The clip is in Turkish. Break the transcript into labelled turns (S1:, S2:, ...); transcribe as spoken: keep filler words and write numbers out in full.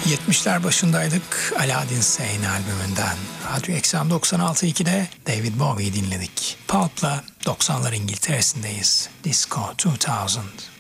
S1: yetmişler başındaydık. Aladdin Sane albümünden. Radyo Eksen doksan altı ikide David Bowie'yi dinledik. Pulp'la doksanlar İngiltere'sindeyiz. Disco iki bin.